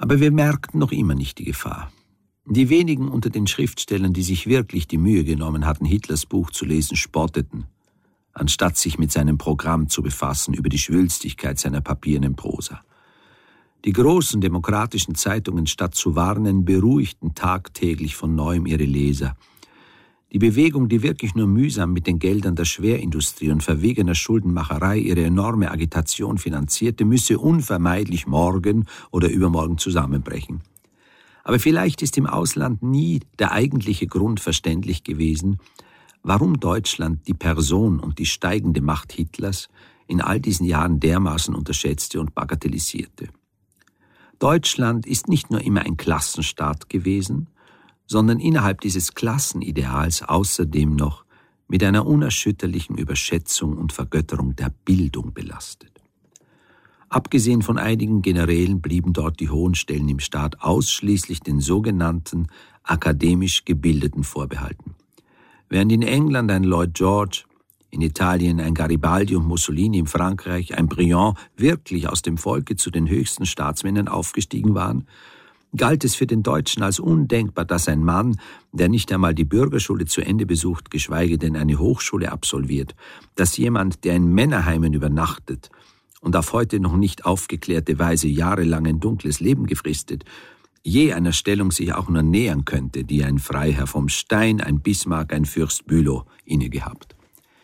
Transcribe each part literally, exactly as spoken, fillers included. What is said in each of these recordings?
Aber wir merkten noch immer nicht die Gefahr. Die wenigen unter den Schriftstellern, die sich wirklich die Mühe genommen hatten, Hitlers Buch zu lesen, spotteten, anstatt sich mit seinem Programm zu befassen über die Schwülstigkeit seiner papiernen Prosa. Die großen demokratischen Zeitungen, statt zu warnen, beruhigten tagtäglich von neuem ihre Leser. Die Bewegung, die wirklich nur mühsam mit den Geldern der Schwerindustrie und verwegener Schuldenmacherei ihre enorme Agitation finanzierte, müsse unvermeidlich morgen oder übermorgen zusammenbrechen. Aber vielleicht ist im Ausland nie der eigentliche Grund verständlich gewesen, warum Deutschland die Person und die steigende Macht Hitlers in all diesen Jahren dermaßen unterschätzte und bagatellisierte. Deutschland ist nicht nur immer ein Klassenstaat gewesen, sondern innerhalb dieses Klassenideals außerdem noch mit einer unerschütterlichen Überschätzung und Vergötterung der Bildung belastet. Abgesehen von einigen Generälen blieben dort die hohen Stellen im Staat ausschließlich den sogenannten akademisch Gebildeten vorbehalten. Während in England ein Lloyd George, in Italien ein Garibaldi und Mussolini, in Frankreich ein Briand wirklich aus dem Volke zu den höchsten Staatsmännern aufgestiegen waren, galt es für den Deutschen als undenkbar, dass ein Mann, der nicht einmal die Bürgerschule zu Ende besucht, geschweige denn eine Hochschule absolviert, dass jemand, der in Männerheimen übernachtet und auf heute noch nicht aufgeklärte Weise jahrelang ein dunkles Leben gefristet, je einer Stellung sich auch nur nähern könnte, die ein Freiherr vom Stein, ein Bismarck, ein Fürst Bülow innegehabt.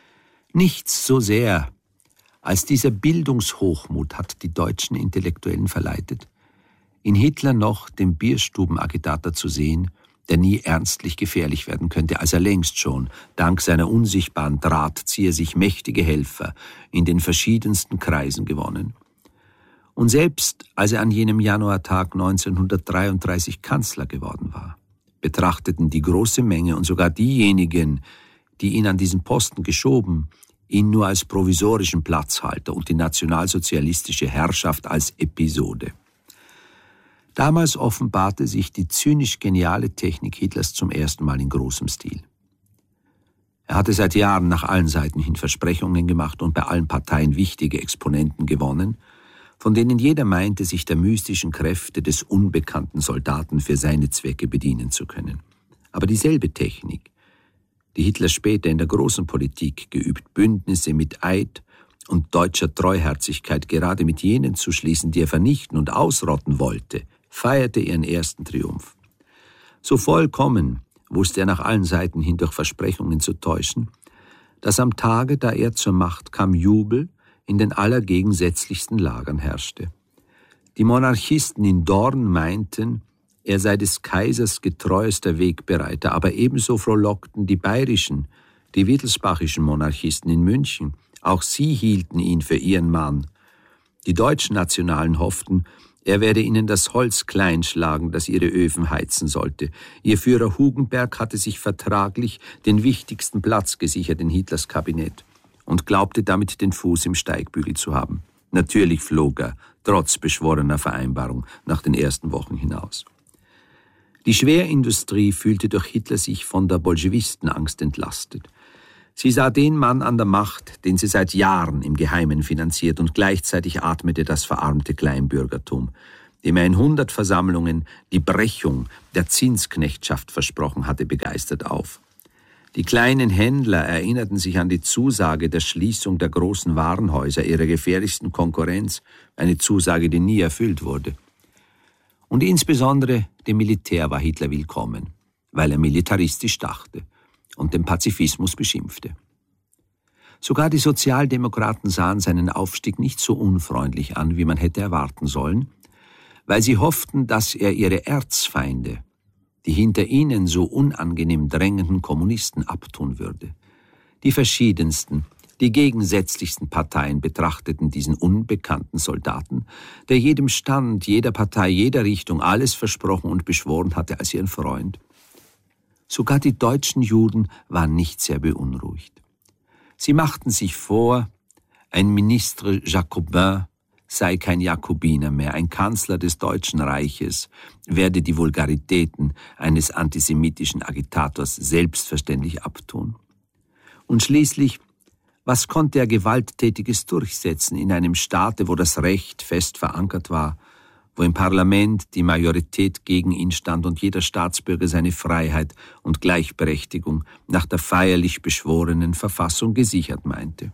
Nichts so sehr als dieser Bildungshochmut hat die deutschen Intellektuellen verleitet, in Hitler noch den Bierstubenagitator zu sehen, der nie ernstlich gefährlich werden könnte, als er längst schon, dank seiner unsichtbaren Drahtzieher, sich mächtige Helfer in den verschiedensten Kreisen gewonnen. Und selbst als er an jenem Januartag neunzehnhundertdreiunddreißig Kanzler geworden war, betrachteten die große Menge und sogar diejenigen, die ihn an diesen Posten geschoben, ihn nur als provisorischen Platzhalter und die nationalsozialistische Herrschaft als Episode. Damals offenbarte sich die zynisch-geniale Technik Hitlers zum ersten Mal in großem Stil. Er hatte seit Jahren nach allen Seiten hin Versprechungen gemacht und bei allen Parteien wichtige Exponenten gewonnen, von denen jeder meinte, sich der mystischen Kräfte des unbekannten Soldaten für seine Zwecke bedienen zu können. Aber dieselbe Technik, die Hitler später in der großen Politik geübt, Bündnisse mit Eid und deutscher Treuherzigkeit gerade mit jenen zu schließen, die er vernichten und ausrotten wollte, feierte ihren ersten Triumph. So vollkommen wusste er nach allen Seiten hin durch Versprechungen zu täuschen, dass am Tage, da er zur Macht kam, Jubel in den allergegensätzlichsten Lagern herrschte. Die Monarchisten in Dorn meinten, er sei des Kaisers getreuester Wegbereiter, aber ebenso frohlockten die bayerischen, die wittelsbachischen Monarchisten in München. Auch sie hielten ihn für ihren Mann. Die deutschen Nationalen hofften, er werde ihnen das Holz kleinschlagen, das ihre Öfen heizen sollte. Ihr Führer Hugenberg hatte sich vertraglich den wichtigsten Platz gesichert in Hitlers Kabinett und glaubte damit den Fuß im Steigbügel zu haben. Natürlich flog er, trotz beschworener Vereinbarung, nach den ersten Wochen hinaus. Die Schwerindustrie fühlte durch Hitler sich von der Bolschewistenangst entlastet. Sie sah den Mann an der Macht, den sie seit Jahren im Geheimen finanziert, und gleichzeitig atmete das verarmte Kleinbürgertum, dem er in hundert Versammlungen die Brechung der Zinsknechtschaft versprochen hatte, begeistert auf. Die kleinen Händler erinnerten sich an die Zusage der Schließung der großen Warenhäuser, ihrer gefährlichsten Konkurrenz, eine Zusage, die nie erfüllt wurde. Und insbesondere dem Militär war Hitler willkommen, weil er militaristisch dachte und den Pazifismus beschimpfte. Sogar die Sozialdemokraten sahen seinen Aufstieg nicht so unfreundlich an, wie man hätte erwarten sollen, weil sie hofften, dass er ihre Erzfeinde, die hinter ihnen so unangenehm drängenden Kommunisten, abtun würde. Die verschiedensten, die gegensätzlichsten Parteien betrachteten diesen unbekannten Soldaten, der jedem Stand, jeder Partei, jeder Richtung alles versprochen und beschworen hatte, als ihren Freund. Sogar die deutschen Juden waren nicht sehr beunruhigt. Sie machten sich vor, ein Ministre Jacobin sei kein Jakobiner mehr, ein Kanzler des Deutschen Reiches werde die Vulgaritäten eines antisemitischen Agitators selbstverständlich abtun. Und schließlich, was konnte er Gewalttätiges durchsetzen in einem Staate, wo das Recht fest verankert war, wo im Parlament die Majorität gegen ihn stand und jeder Staatsbürger seine Freiheit und Gleichberechtigung nach der feierlich beschworenen Verfassung gesichert meinte.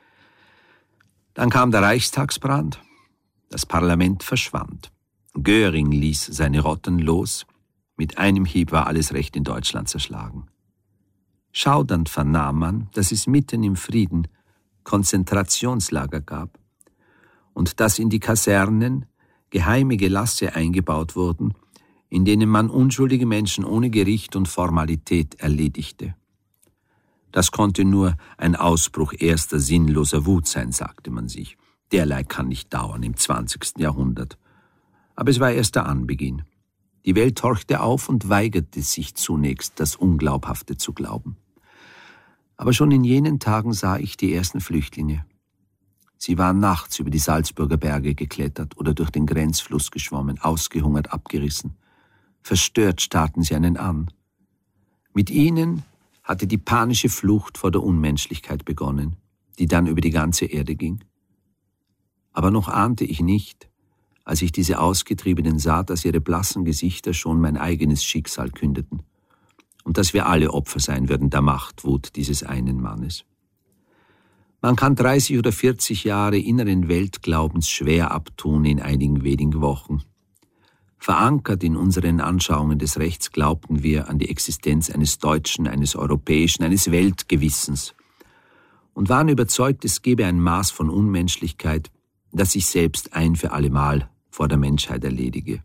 Dann kam der Reichstagsbrand, das Parlament verschwand. Göring ließ seine Rotten los, mit einem Hieb war alles Recht in Deutschland zerschlagen. Schaudernd vernahm man, dass es mitten im Frieden Konzentrationslager gab und dass in die Kasernen geheime Gelasse eingebaut wurden, in denen man unschuldige Menschen ohne Gericht und Formalität erledigte. Das konnte nur ein Ausbruch erster sinnloser Wut sein, sagte man sich. Derlei kann nicht dauern im zwanzigsten Jahrhundert. Aber es war erst der Anbeginn. Die Welt horchte auf und weigerte sich zunächst, das Unglaubhafte zu glauben. Aber schon in jenen Tagen sah ich die ersten Flüchtlinge. Sie waren nachts über die Salzburger Berge geklettert oder durch den Grenzfluss geschwommen, ausgehungert, abgerissen. Verstört starrten sie einen an. Mit ihnen hatte die panische Flucht vor der Unmenschlichkeit begonnen, die dann über die ganze Erde ging. Aber noch ahnte ich nicht, als ich diese Ausgetriebenen sah, dass ihre blassen Gesichter schon mein eigenes Schicksal kündeten und dass wir alle Opfer sein würden der Machtwut dieses einen Mannes. Man kann dreißig oder vierzig Jahre inneren Weltglaubens schwer abtun in einigen wenigen Wochen. Verankert in unseren Anschauungen des Rechts glaubten wir an die Existenz eines deutschen, eines europäischen, eines Weltgewissens und waren überzeugt, es gebe ein Maß von Unmenschlichkeit, das sich selbst ein für allemal vor der Menschheit erledige.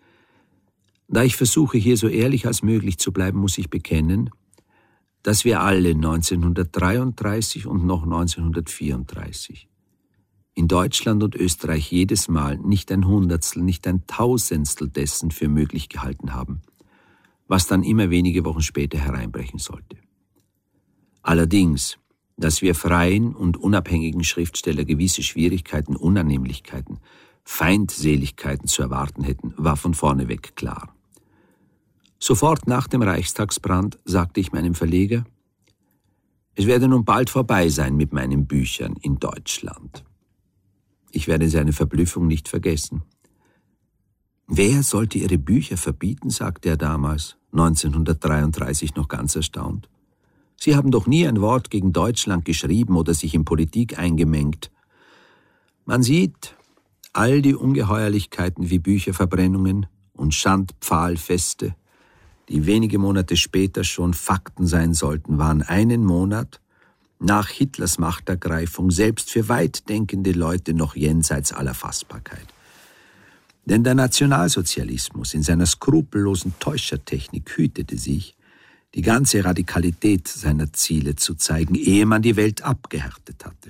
Da ich versuche, hier so ehrlich als möglich zu bleiben, muss ich bekennen, dass wir alle neunzehnhundertdreiunddreißig und noch neunzehnhundertvierunddreißig in Deutschland und Österreich jedes Mal nicht ein Hundertstel, nicht ein Tausendstel dessen für möglich gehalten haben, was dann immer wenige Wochen später hereinbrechen sollte. Allerdings, dass wir freien und unabhängigen Schriftsteller gewisse Schwierigkeiten, Unannehmlichkeiten, Feindseligkeiten zu erwarten hätten, war von vorneweg klar. Sofort nach dem Reichstagsbrand sagte ich meinem Verleger, es werde nun bald vorbei sein mit meinen Büchern in Deutschland. Ich werde seine Verblüffung nicht vergessen. Wer sollte Ihre Bücher verbieten, sagte er damals, neunzehnhundertdreiunddreißig noch ganz erstaunt. Sie haben doch nie ein Wort gegen Deutschland geschrieben oder sich in Politik eingemengt. Man sieht all die Ungeheuerlichkeiten wie Bücherverbrennungen und Schandpfahlfeste, die wenige Monate später schon Fakten sein sollten, waren einen Monat nach Hitlers Machtergreifung selbst für weitdenkende Leute noch jenseits aller Fassbarkeit. Denn der Nationalsozialismus in seiner skrupellosen Täuschertechnik hütete sich, die ganze Radikalität seiner Ziele zu zeigen, ehe man die Welt abgehärtet hatte.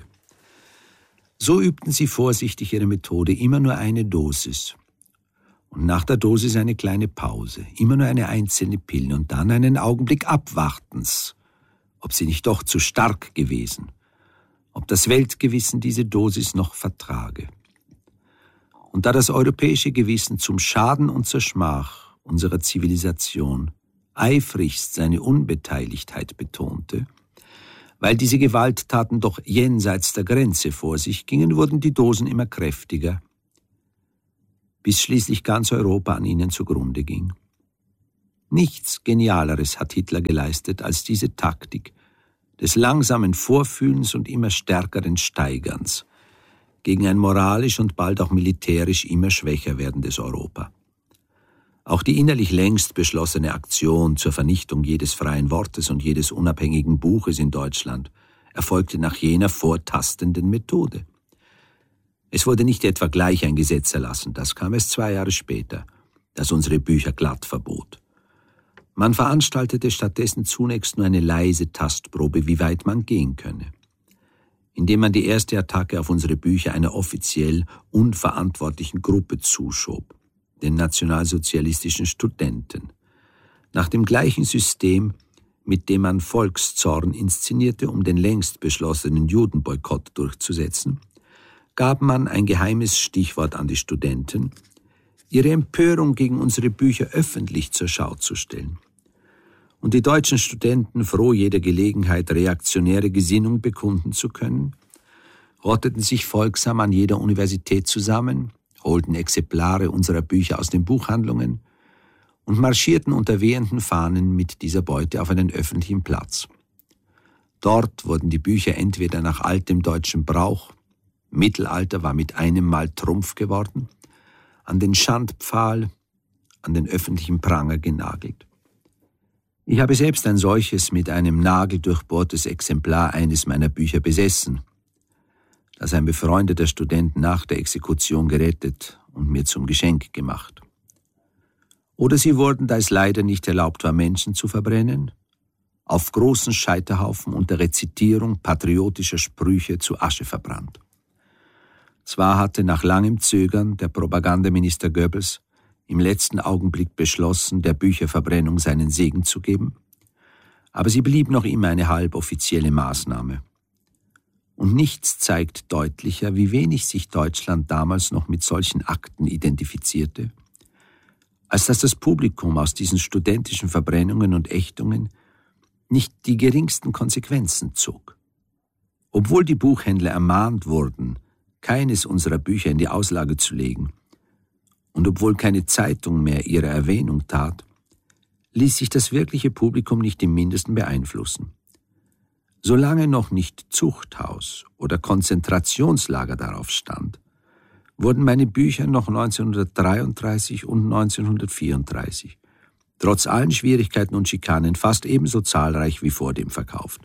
So übten sie vorsichtig ihre Methode, immer nur eine Dosis. Und nach der Dosis eine kleine Pause, immer nur eine einzelne Pille und dann einen Augenblick Abwartens, ob sie nicht doch zu stark gewesen, ob das Weltgewissen diese Dosis noch vertrage. Und da das europäische Gewissen zum Schaden und zur Schmach unserer Zivilisation eifrigst seine Unbeteiligtheit betonte, weil diese Gewalttaten doch jenseits der Grenze vor sich gingen, wurden die Dosen immer kräftiger, bis schließlich ganz Europa an ihnen zugrunde ging. Nichts Genialeres hat Hitler geleistet als diese Taktik des langsamen Vorfühlens und immer stärkeren Steigerns gegen ein moralisch und bald auch militärisch immer schwächer werdendes Europa. Auch die innerlich längst beschlossene Aktion zur Vernichtung jedes freien Wortes und jedes unabhängigen Buches in Deutschland erfolgte nach jener vortastenden Methode. Es wurde nicht etwa gleich ein Gesetz erlassen, das kam erst zwei Jahre später, das unsere Bücher glatt verbot. Man veranstaltete stattdessen zunächst nur eine leise Tastprobe, wie weit man gehen könne, indem man die erste Attacke auf unsere Bücher einer offiziell unverantwortlichen Gruppe zuschob, den nationalsozialistischen Studenten, nach dem gleichen System, mit dem man Volkszorn inszenierte, um den längst beschlossenen Judenboykott durchzusetzen, gab man ein geheimes Stichwort an die Studenten, ihre Empörung gegen unsere Bücher öffentlich zur Schau zu stellen. Und die deutschen Studenten, froh jeder Gelegenheit, reaktionäre Gesinnung bekunden zu können, rotteten sich folgsam an jeder Universität zusammen, holten Exemplare unserer Bücher aus den Buchhandlungen und marschierten unter wehenden Fahnen mit dieser Beute auf einen öffentlichen Platz. Dort wurden die Bücher entweder nach altem deutschem Brauch, Mittelalter war mit einem Mal Trumpf geworden, an den Schandpfahl, an den öffentlichen Pranger genagelt. Ich habe selbst ein solches mit einem Nagel durchbohrtes Exemplar eines meiner Bücher besessen, das ein befreundeter Student nach der Exekution gerettet und mir zum Geschenk gemacht. Oder sie wurden, da es leider nicht erlaubt war, Menschen zu verbrennen, auf großen Scheiterhaufen unter Rezitierung patriotischer Sprüche zu Asche verbrannt. Zwar hatte nach langem Zögern der Propagandaminister Goebbels im letzten Augenblick beschlossen, der Bücherverbrennung seinen Segen zu geben, aber sie blieb noch immer eine halboffizielle Maßnahme. Und nichts zeigt deutlicher, wie wenig sich Deutschland damals noch mit solchen Akten identifizierte, als dass das Publikum aus diesen studentischen Verbrennungen und Ächtungen nicht die geringsten Konsequenzen zog. Obwohl die Buchhändler ermahnt wurden, keines unserer Bücher in die Auslage zu legen, und obwohl keine Zeitung mehr ihre Erwähnung tat, ließ sich das wirkliche Publikum nicht im Mindesten beeinflussen. Solange noch nicht Zuchthaus oder Konzentrationslager darauf stand, wurden meine Bücher noch neunzehnhundertdreiunddreißig und neunzehnhundertvierunddreißig, trotz allen Schwierigkeiten und Schikanen, fast ebenso zahlreich wie vor dem verkauft.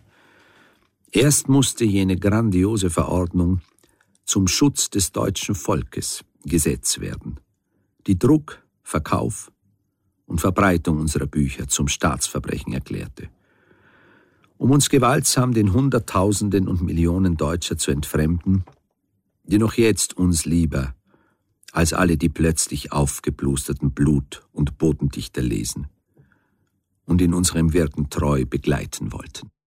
Erst musste jene grandiose Verordnung zum Schutz des deutschen Volkes Gesetz werden, die Druck, Verkauf und Verbreitung unserer Bücher zum Staatsverbrechen erklärte. Um uns gewaltsam den Hunderttausenden und Millionen Deutscher zu entfremden, die noch jetzt uns lieber als alle die plötzlich aufgeblusterten Blut- und Bodendichter lesen und in unserem Wirken treu begleiten wollten.